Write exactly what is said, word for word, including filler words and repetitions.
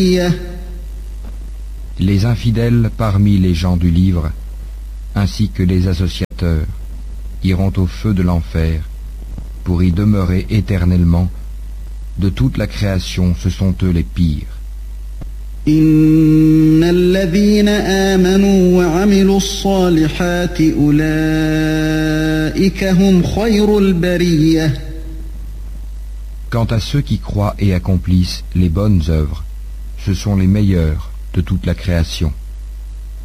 Les infidèles parmi les gens du livre, ainsi que les associateurs, iront au feu de l'enfer, pour y demeurer éternellement. De toute la création, ce sont eux les pires. إن الذين آمنوا وعملوا الصالحات أولئك هم خير البرية. Quant à ceux qui croient et accomplissent les bonnes œuvres, ce sont les meilleurs de toute la création.